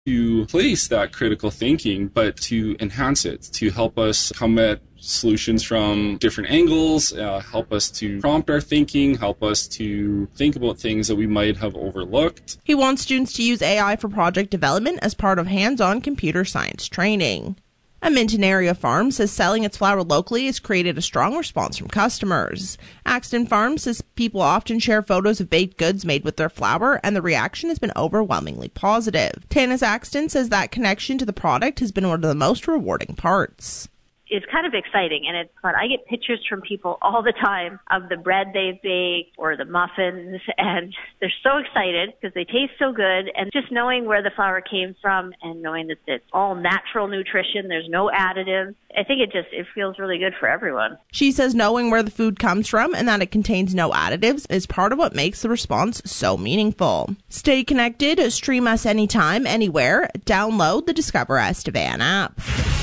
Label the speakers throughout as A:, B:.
A: to place that critical thinking, but to enhance it, to help us come at solutions from different angles, help us to prompt our thinking, help us to think about things that we might have overlooked.
B: He wants students to use AI for project development as part of hands-on computer science training. A Minton area farm says selling its flour locally has created a strong response from customers. Axton Farm says people often share photos of baked goods made with their flour, and the reaction has been overwhelmingly positive. Tanis Axton says that connection to the product has been one of the most rewarding parts.
C: It's kind of exciting, and it's fun. I get pictures from people all the time of the bread they've baked or the muffins, and they're so excited because they taste so good. And just knowing where the flour came from and knowing that it's all natural nutrition, there's no additives, I think it feels really good for everyone.
B: She says knowing where the food comes from and that it contains no additives is part of what makes the response so meaningful. Stay connected, stream us anytime, anywhere. Download the Discover Estevan app.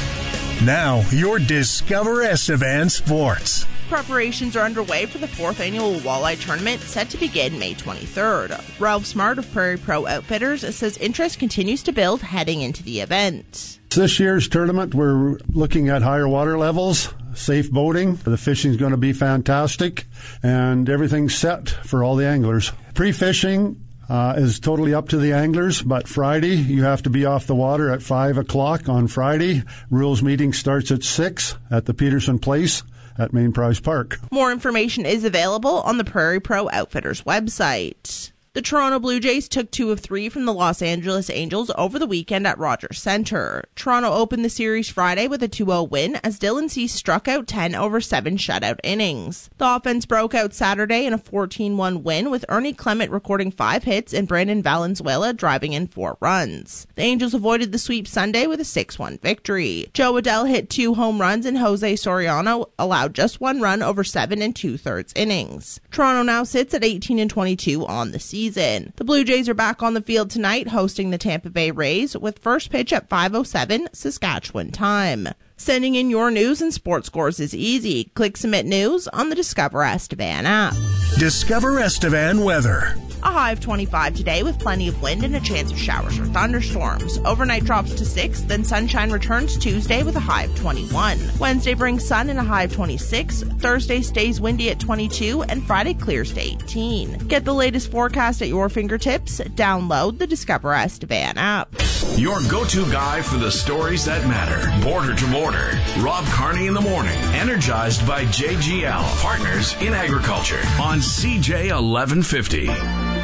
D: Now, your Discover Estevan Sports.
B: Preparations are underway for the 4th annual Walleye Tournament, set to begin May 23rd. Ralph Smart of Prairie Pro Outfitters says interest continues to build heading into the event.
E: This year's tournament, we're looking at higher water levels, safe boating. The fishing's going to be fantastic, and everything's set for all the anglers. Pre-fishing is totally up to the anglers, but Friday, you have to be off the water at 5 o'clock on Friday. Rules meeting starts at 6 at the Peterson Place at Main Prize Park.
B: More information is available on the Prairie Pro Outfitters website. The Toronto Blue Jays took 2 of 3 from the Los Angeles Angels over the weekend at Rogers Centre. Toronto opened the series Friday with a 2-0 win as Dylan Cease struck out 10 over 7 shutout innings. The offense broke out Saturday in a 14-1 win with Ernie Clement recording 5 hits and Brandon Valenzuela driving in 4 runs. The Angels avoided the sweep Sunday with a 6-1 victory. Joe Adell hit 2 home runs and Jose Soriano allowed just 1 run over 7 2/3 innings. Toronto now sits at 18-22 on the season. The Blue Jays are back on the field tonight hosting the Tampa Bay Rays with first pitch at 5:07 Saskatchewan time. Sending in your news and sports scores is easy. Click Submit News on the Discover Estevan app.
D: Discover Estevan weather.
B: A high of 25 today with plenty of wind and a chance of showers or thunderstorms. Overnight drops to 6, then sunshine returns Tuesday with a high of 21. Wednesday brings sun and a high of 26. Thursday stays windy at 22, and Friday clears to 18. Get the latest forecast at your fingertips. Download the Discover Estevan app.
F: Your go-to guy for the stories that matter. Border to border. Rob Carney in the morning. Energized by JGL, partners in agriculture on CJ 1150.